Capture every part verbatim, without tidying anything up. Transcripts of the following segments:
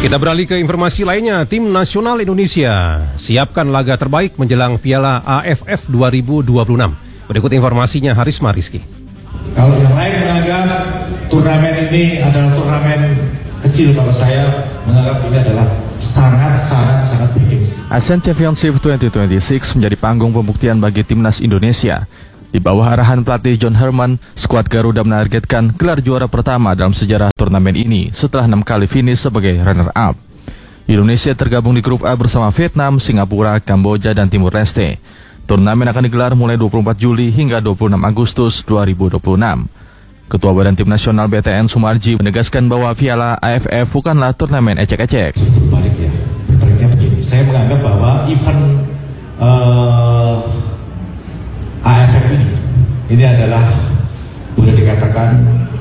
Kita beralih ke informasi lainnya. Tim nasional Indonesia siapkan laga terbaik menjelang Piala A F F dua ribu dua puluh enam. Berikut informasinya Harisma Rizky. Kalau yang lain menganggap turnamen ini adalah turnamen kecil, kalau saya menganggap ini adalah sangat-sangat-sangat bergengsi. Asian Championship dua ribu dua puluh enam menjadi panggung pembuktian bagi timnas Indonesia. Di bawah arahan pelatih John Herman, skuad Garuda menargetkan gelar juara pertama dalam sejarah turnamen ini setelah enam kali finish sebagai runner-up. Indonesia tergabung di grup A bersama Vietnam, Singapura, Kamboja, dan Timur Leste. Turnamen akan digelar mulai dua puluh empat Juli hingga dua puluh enam Agustus dua ribu dua puluh enam. Ketua Badan Tim Nasional B T N Sumarji menegaskan bahwa Piala A F F bukanlah turnamen ecek-ecek. Berbalik ya, berbaliknya begini. Saya menganggap bahwa event uh, A F F ini, ini adalah boleh dikatakan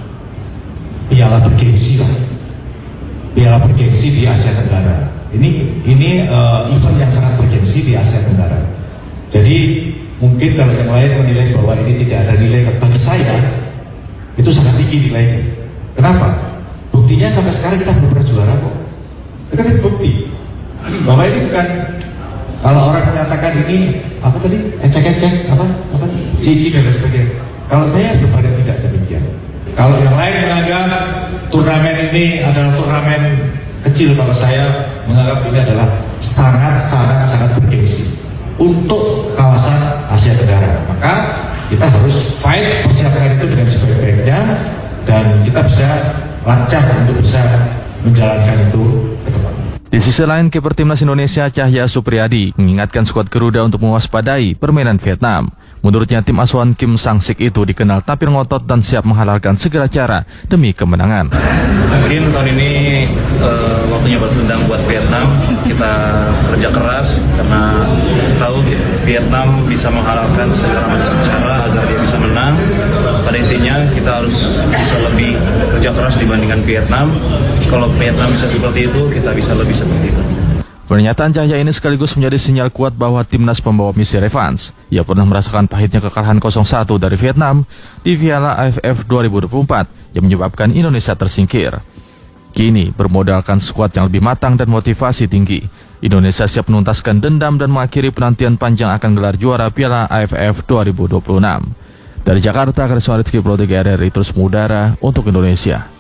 piala bergengsi lah, piala bergengsi di Asia Tenggara. Ini ini uh, event yang sangat bergengsi di Asia Tenggara. Jadi mungkin kalau yang lain menilai bahwa ini tidak ada nilai, bagi saya itu sangat tinggi nilainya. Kenapa? Buktinya sampai sekarang kita belum pernah juara kok. Itu kan bukti bahwa ini bukan, kalau orang menyatakan ini apa tadi, ecek-ecek, apa apa ciki dan sebagainya. Kalau saya berbalik tidak demikian. Kalau yang lain menganggap turnamen ini adalah turnamen kecil, kalau saya menganggap ini adalah sangat-sangat-sangat bergengsi untuk kawasan Asia Tenggara. Maka kita harus fight, persiapkan itu dengan sebaik-baiknya, dan kita bisa lancar untuk bisa menjalankan itu ke depan. Di sisi lain, kiper timnas Indonesia Cahya Supriyadi mengingatkan skuad Garuda untuk mewaspadai permainan Vietnam. Menurutnya, tim asuhan Kim Sang-sik itu dikenal tampil ngotot dan siap menghalalkan segala cara demi kemenangan. Mungkin tahun ini uh, waktunya balas dendam buat Vietnam. Kita kerja keras karena tahu Vietnam bisa menghalalkan segala macam cara agar dia bisa menang. Pada intinya kita harus bisa lebih kerja keras dibandingkan Vietnam. Kalau Vietnam bisa seperti itu, kita bisa lebih seperti itu. Pernyataan Cahya ini sekaligus menjadi sinyal kuat bahwa timnas pembawa misi revanse. Ia pernah merasakan pahitnya kekalahan nol satu dari Vietnam di Piala A F F dua ribu dua puluh empat yang menyebabkan Indonesia tersingkir. Kini, bermodalkan skuad yang lebih matang dan motivasi tinggi, Indonesia siap menuntaskan dendam dan mengakhiri penantian panjang akan gelar juara Piala A F F dua ribu dua puluh enam. Dari Jakarta, Harisma Rizky Pro tiga R R I terus mengudara untuk Indonesia.